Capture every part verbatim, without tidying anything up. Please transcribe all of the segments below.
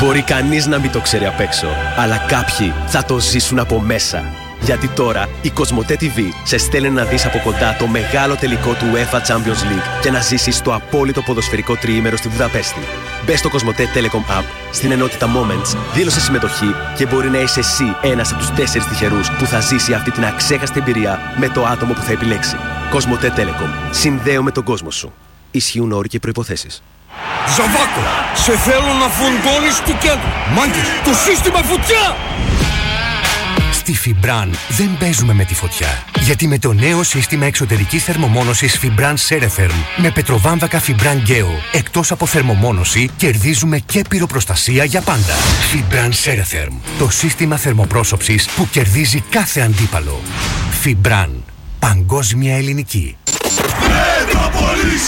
Μπορεί κανείς να μην το ξέρει απ' έξω, αλλά κάποιοι θα το ζήσουν από μέσα. Γιατί τώρα η Κοσμοτέ τι βι σε στέλνει να δεις από κοντά το μεγάλο τελικό του UEFA Champions League και να ζήσεις το απόλυτο ποδοσφαιρικό τριήμερο στη Βουδαπέστη. Μπες στο Κοσμοτέ Telecom App, στην ενότητα Moments, δήλωσε συμμετοχή και μπορεί να είσαι εσύ ένας από τους τέσσερις τυχερούς που θα ζήσει αυτή την αξέχαστη εμπειρία με το άτομο που θα επιλέξει. Κοσμοτέ Telecom. Συνδέουμε τον κόσμο σου. Ισχύουν όροι και προϋποθέσεις. Ζαβάκο, σε θέλω να φουντώνεις του κέντρου. Μάγκες, το σύστημα φωτιά! Στη Φιμπραν δεν παίζουμε με τη φωτιά. Γιατί με το νέο σύστημα εξωτερικής θερμομόνωσης Fibran Ceretherm με πετροβάμβακα Fibran Geo, εκτός από θερμομόνωση, κερδίζουμε και πυροπροστασία για πάντα. Fibran Ceretherm, το σύστημα θερμοπρόσωψης που κερδίζει κάθε αντίπαλο. Fibran, παγκόσμια ελληνική. Μετρόπολης!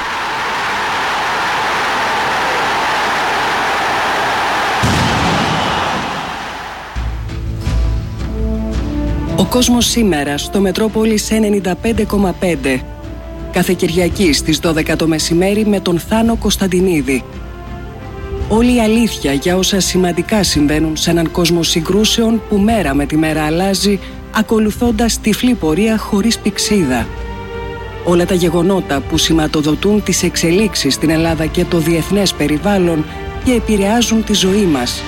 Ο κόσμος σήμερα στο Μετρόπολης ενενήντα πέντε κόμμα πέντε. Κάθε Κυριακή στις δώδεκα το μεσημέρι με τον Θάνο Κωνσταντινίδη. Όλη η αλήθεια για όσα σημαντικά συμβαίνουν σε έναν κόσμο συγκρούσεων που μέρα με τη μέρα αλλάζει, ακολουθώντας τυφλή πορεία χωρίς πηξίδα. Όλα τα γεγονότα που σηματοδοτούν τις εξελίξεις στην Ελλάδα και το διεθνές περιβάλλον και επηρεάζουν τη ζωή μας.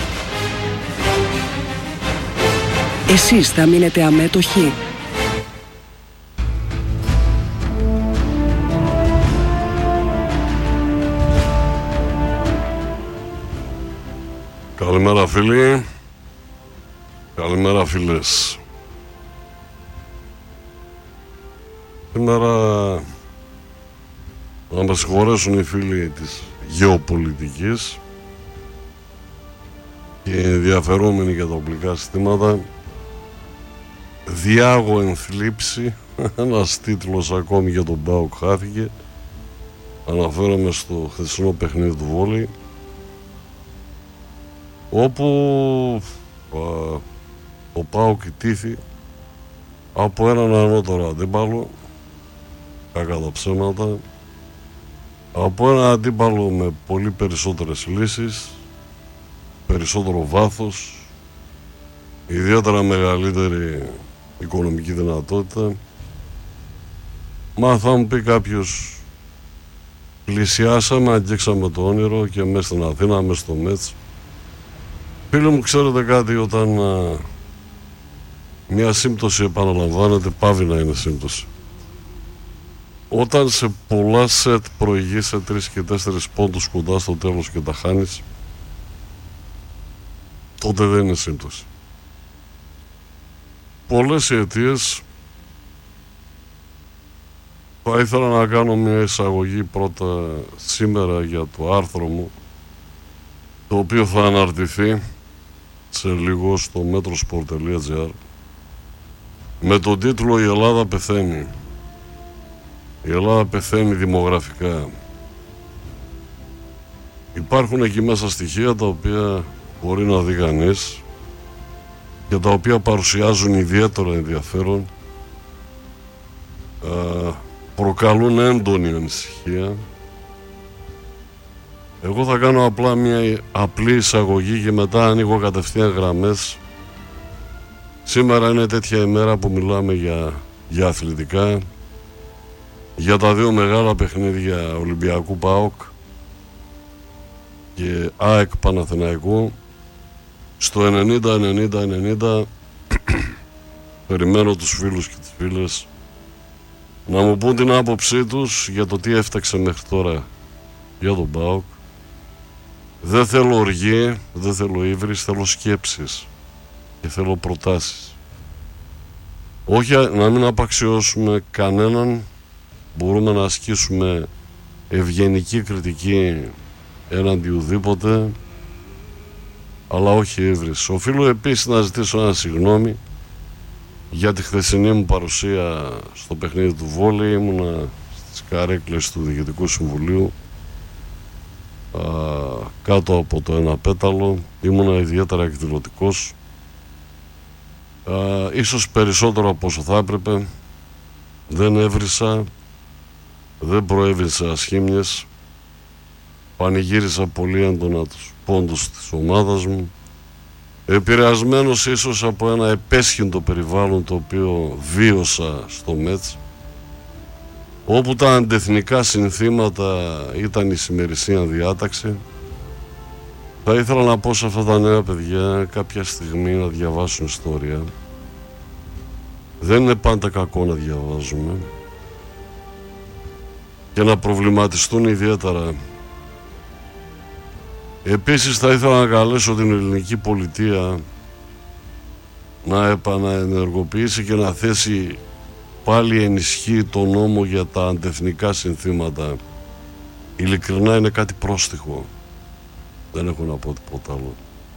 Εσείς θα μείνετε αμέτωχοι? Καλημέρα φίλοι. Καλημέρα φίλες. Σήμερα να με συγχωρέσουν οι φίλοι της γεωπολιτικής και ενδιαφερόμενοι για τα οπλικά συστήματα. Διάγω εν θλίψη, ένας τίτλος ακόμη για τον ΠΑΟΚ χάθηκε. Αναφέρομαι στο χθεσινό παιχνίδι του βόλεϊ, όπου α, ο ΠΑΟΚ ιτήθη από έναν ανώτερο αντίπαλο, κακά τα ψέματα, από έναν αντίπαλο με πολύ περισσότερες λύσεις, περισσότερο βάθος, ιδιαίτερα μεγαλύτερη οικονομική δυνατότητα. Μα θα μου πει κάποιος, πλησιάσαμε, αγγίξαμε το όνειρο και μέσα στην Αθήνα, μέσα στο Μέτς. Φίλοι μου, ξέρετε κάτι, όταν α, μια σύμπτωση επαναλαμβάνεται, πάβει να είναι σύμπτωση. Όταν σε πολλά σετ προηγείς σε τρεις και τέσσερις πόντους κοντά στο τέλος και τα χάνεις, τότε δεν είναι σύμπτωση. Πολλές οι αιτίες. Θα ήθελα να κάνω μια εισαγωγή πρώτα σήμερα για το άρθρο μου, το οποίο θα αναρτηθεί σε λίγο στο metrosport τελεία gr με τον τίτλο «Η Ελλάδα πεθαίνει». Η Ελλάδα πεθαίνει δημογραφικά. Υπάρχουν εκεί μέσα στοιχεία τα οποία μπορεί να δει κανείς και τα οποία παρουσιάζουν ιδιαίτερο ενδιαφέρον, α, προκαλούν έντονη ανησυχία. Εγώ θα κάνω απλά μια απλή εισαγωγή και μετά ανοίγω κατευθείαν γραμμές. Σήμερα είναι τέτοια ημέρα που μιλάμε για, για αθλητικά, για τα δύο μεγάλα παιχνίδια Ολυμπιακού ΠΑΟΚ και ΑΕΚ Παναθηναϊκού. Στο ενενήντα ενενήντα ενενήντα περιμένω τους φίλους και τις φίλες να μου πούν την άποψή τους για το τι έφταξε μέχρι τώρα για τον ΠΑΟΚ. Δεν θέλω οργή, δεν θέλω ύβρις, θέλω σκέψεις και θέλω προτάσεις. Όχι να μην απαξιώσουμε κανέναν, μπορούμε να ασκήσουμε ευγενική κριτική έναντι ουδήποτε, αλλά όχι ύβρις. Οφείλω επίσης να ζητήσω ένα συγγνώμη για τη χθεσινή μου παρουσία στο παιχνίδι του βόλεϊ. Ήμουνα στις καρέκλες του Διοικητικού Συμβουλίου, α, κάτω από το ένα πέταλο. Ήμουνα ιδιαίτερα εκδηλωτικός, α, ίσως περισσότερο από όσο θα έπρεπε. Δεν έβρισα, δεν προέβρισα ασχήμιες. πανηγύρισα πολύ έντονα τους πόντους της ομάδας μου, επηρεασμένος ίσως από ένα επέσχυντο περιβάλλον το οποίο βίωσα στο Μέτς, όπου τα αντεθνικά συνθήματα ήταν η σημερισία διάταξη. Θα ήθελα να πω σε αυτά τα νέα παιδιά κάποια στιγμή να διαβάσουν ιστορία. Δεν είναι πάντα κακό να διαβάζουμε και να προβληματιστούν ιδιαίτερα. Επίσης θα ήθελα να καλέσω την ελληνική πολιτεία να επαναενεργοποιήσει και να θέσει πάλι ενισχύει το νόμο για τα αντεθνικά συνθήματα. Ειλικρινά είναι κάτι πρόστιχο. Δεν έχω να πω τίποτα άλλο.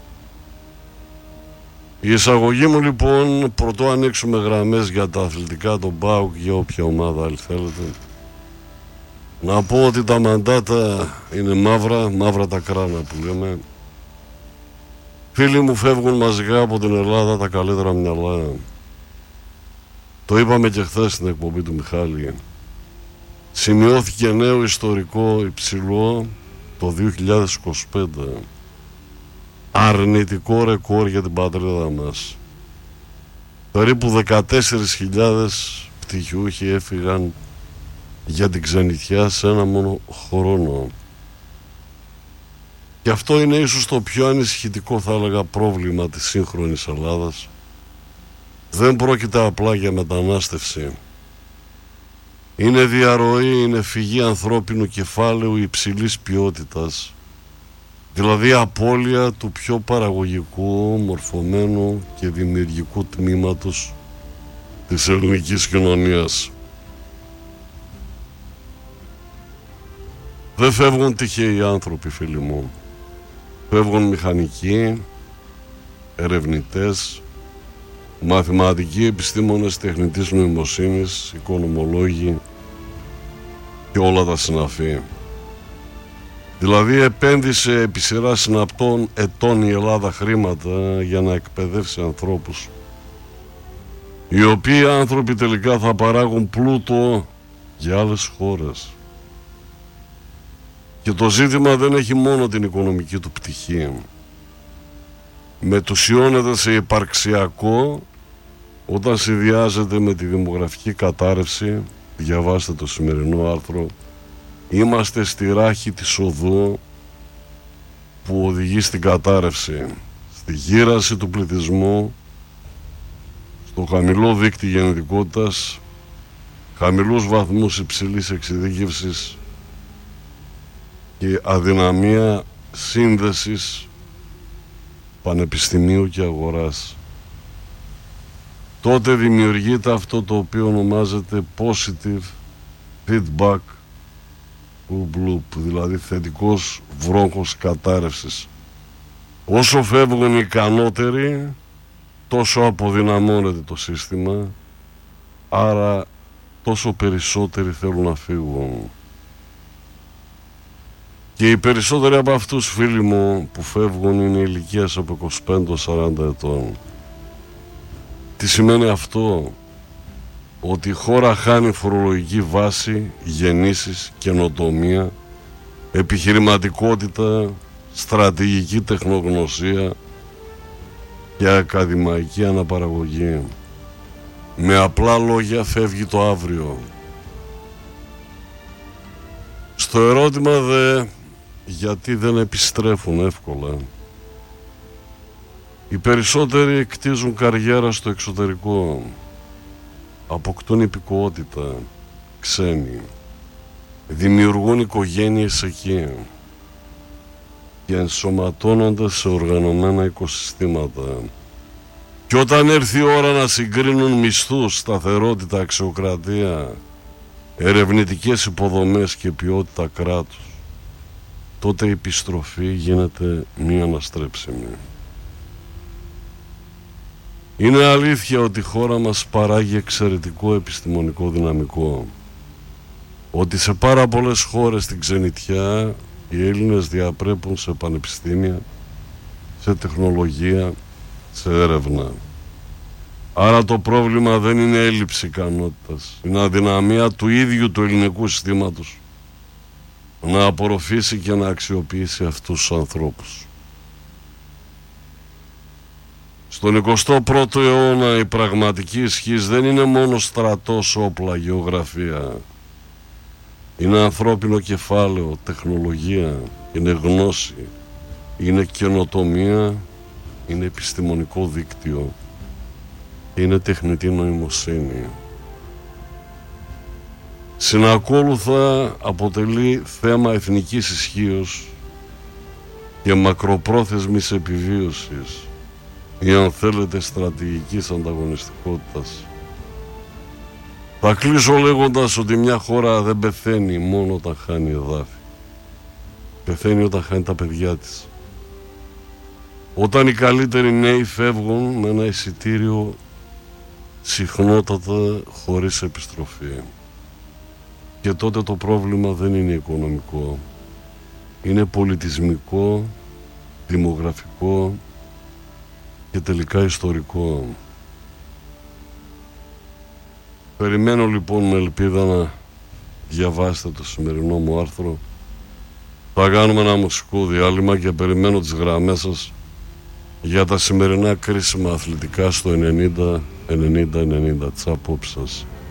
Η εισαγωγή μου λοιπόν, πρωτού ανοίξουμε γραμμές για τα αθλητικά, τον ΠΑΟΚ, για όποια ομάδα άλλη θέλετε, να πω ότι τα μαντάτα είναι μαύρα, μαύρα τα κράνα που λέμε. Φίλοι μου φεύγουν μαζικά από την Ελλάδα τα καλύτερα μυαλά. Το είπαμε και χθες στην εκπομπή του Μιχάλη. Σημειώθηκε νέο ιστορικό υψηλό το δύο χιλιάδες είκοσι πέντε. Αρνητικό ρεκόρ για την πατρίδα μας. Περίπου δεκατέσσερις χιλιάδες πτυχιούχοι έφυγαν για την ξενιτιά σε ένα μόνο χρόνο. Και αυτό είναι ίσως το πιο ανησυχητικό, θα έλεγα, πρόβλημα της σύγχρονης Ελλάδας. Δεν πρόκειται απλά για μετανάστευση. Είναι διαρροή, είναι φυγή ανθρώπινου κεφάλαιου υψηλής ποιότητας. Δηλαδή απώλεια του πιο παραγωγικού, μορφωμένου και δημιουργικού τμήματος της ελληνικής κοινωνίας. Δεν φεύγουν τυχαίοι άνθρωποι, φίλοι μου. Φεύγουν μηχανικοί, ερευνητές, μαθηματικοί, επιστήμονες τεχνητής νοημοσύνης, οικονομολόγοι και όλα τα συναφή. Δηλαδή επένδυσε επί σειρά συναπτών ετών η Ελλάδα χρήματα για να εκπαιδεύσει ανθρώπους, οι οποίοι άνθρωποι τελικά θα παράγουν πλούτο για άλλες χώρες. Και το ζήτημα δεν έχει μόνο την οικονομική του πτυχή. Μετουσιώνεται σε υπαρξιακό όταν συνδυάζεται με τη δημογραφική κατάρρευση. Διαβάστε το σημερινό άρθρο. Είμαστε στη ράχη της οδού που οδηγεί στην κατάρρευση, στη γύραση του πληθυσμού, στο χαμηλό δείκτη γεννητικότητας, χαμηλούς βαθμούς υψηλής εξειδίκευσης και αδυναμία σύνδεσης πανεπιστημίου και αγοράς. Τότε δημιουργείται αυτό το οποίο ονομάζεται positive feedback loop, δηλαδή θετικός βρόχος κατάρρευσης. Όσο φεύγουν οι ικανότεροι, τόσο αποδυναμώνεται το σύστημα, άρα τόσο περισσότεροι θέλουν να φύγουν. Και οι περισσότεροι από αυτούς, φίλοι μου, που φεύγουν είναι ηλικίας από είκοσι πέντε σαράντα ετών. Τι σημαίνει αυτό? Ότι η χώρα χάνει φορολογική βάση, γεννήσεις, καινοτομία, επιχειρηματικότητα, στρατηγική τεχνογνωσία και ακαδημαϊκή αναπαραγωγή. Με απλά λόγια φεύγει το αύριο. Στο ερώτημα δε γιατί δεν επιστρέφουν εύκολα, οι περισσότεροι κτίζουν καριέρα στο εξωτερικό, αποκτούν υπηκοότητα, ξένοι, δημιουργούν οικογένειες εκεί και ενσωματώνονται σε οργανωμένα οικοσυστήματα. Και όταν έρθει η ώρα να συγκρίνουν μισθούς, σταθερότητα, αξιοκρατία, ερευνητικές υποδομές και ποιότητα κράτους, τότε η επιστροφή γίνεται μη αναστρέψιμη. Είναι αλήθεια ότι η χώρα μας παράγει εξαιρετικό επιστημονικό δυναμικό, ότι σε πάρα πολλές χώρες στην ξενιτιά οι Έλληνες διαπρέπουν σε πανεπιστήμια, σε τεχνολογία, σε έρευνα. Άρα το πρόβλημα δεν είναι έλλειψη ικανότητας, είναι αδυναμία του ίδιου του ελληνικού συστήματος να απορροφήσει και να αξιοποιήσει αυτούς τους ανθρώπους. Στον εικοστό πρώτο αιώνα η πραγματική ισχύς δεν είναι μόνο στρατός, όπλα, γεωγραφία. Είναι ανθρώπινο κεφάλαιο, τεχνολογία, είναι γνώση, είναι καινοτομία, είναι επιστημονικό δίκτυο, είναι τεχνητή νοημοσύνη. Συνακόλουθα αποτελεί θέμα εθνικής ισχύως και μακροπρόθεσμης επιβίωσης, ή αν θέλετε στρατηγικής ανταγωνιστικότητας. Θα κλείσω λέγοντας ότι μια χώρα δεν πεθαίνει μόνο όταν χάνει εδάφη. Πεθαίνει όταν χάνει τα παιδιά της. Όταν οι καλύτεροι νέοι φεύγουν με ένα εισιτήριο συχνότατα χωρίς επιστροφή. Και τότε το πρόβλημα δεν είναι οικονομικό. Είναι πολιτισμικό, δημογραφικό και τελικά ιστορικό. Περιμένω λοιπόν με ελπίδα να διαβάσετε το σημερινό μου άρθρο. Θα κάνουμε ένα μουσικό διάλειμμα και περιμένω τις γραμμές σας για τα σημερινά κρίσιμα αθλητικά στο ενενήντα ενενήντα ενενήντα. Τις απόψεις σας.